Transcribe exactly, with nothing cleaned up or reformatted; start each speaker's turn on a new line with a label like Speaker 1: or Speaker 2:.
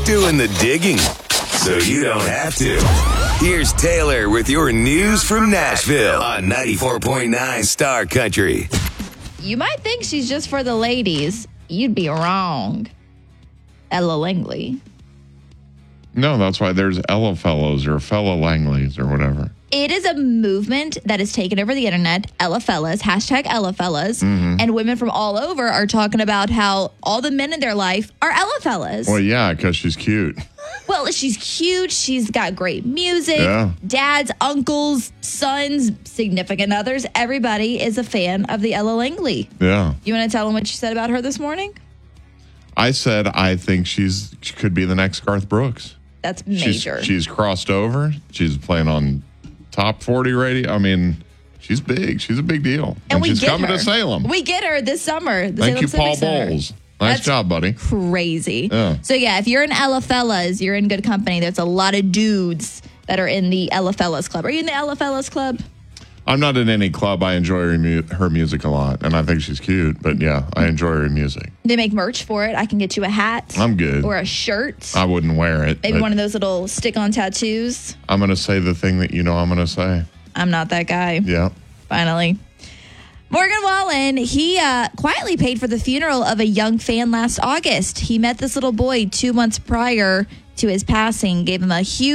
Speaker 1: doing the digging, so you don't have to. Here's Taylor with your news from Nashville on ninety-four point nine Star Country.
Speaker 2: You might think she's just for the ladies. You'd be wrong. Ella Langley.
Speaker 3: No, that's why there's Ella Fellows or Fella Langleys or whatever.
Speaker 2: It is a movement that has taken over the internet, Ella Fellas, hashtag Ella Fellas, mm-hmm. and women from all over are talking about how all the men in their life are Ella Fellas.
Speaker 3: Well, yeah, because she's cute.
Speaker 2: Well, she's cute. She's got great music.
Speaker 3: Yeah.
Speaker 2: Dads, uncles, sons, significant others. Everybody is a fan of the Ella Langley.
Speaker 3: Yeah.
Speaker 2: You want to tell them what you said about her this morning?
Speaker 3: I said I think she's she could be the next Garth Brooks.
Speaker 2: That's major.
Speaker 3: She's, she's crossed over. She's playing on top forty radio. I mean, she's big. She's a big deal. And,
Speaker 2: and we
Speaker 3: she's
Speaker 2: get
Speaker 3: coming
Speaker 2: her.
Speaker 3: to Salem.
Speaker 2: We get her this summer. The
Speaker 3: Thank
Speaker 2: Salem
Speaker 3: you, Paul
Speaker 2: Civic Center.
Speaker 3: Bowles. Nice
Speaker 2: That's
Speaker 3: job, buddy.
Speaker 2: Crazy.
Speaker 3: Yeah.
Speaker 2: So, yeah, if you're in Ella Fellas, you're in good company. There's a lot of dudes that are in the Ella Fellas Club. Are you in the Ella Fellas Club?
Speaker 3: I'm not in any club. I enjoy her, mu- her music a lot, and I think she's cute. But, yeah, I enjoy her music.
Speaker 2: They make merch for it. I can get you a hat.
Speaker 3: I'm good.
Speaker 2: Or a shirt.
Speaker 3: I wouldn't wear it.
Speaker 2: Maybe one of those little stick-on tattoos.
Speaker 3: I'm going to say the thing that you know I'm going to say.
Speaker 2: I'm not that guy.
Speaker 3: Yeah.
Speaker 2: Finally. Morgan Wallen, he uh, quietly paid for the funeral of a young fan last August. He met this little boy two months prior to his passing, gave him a huge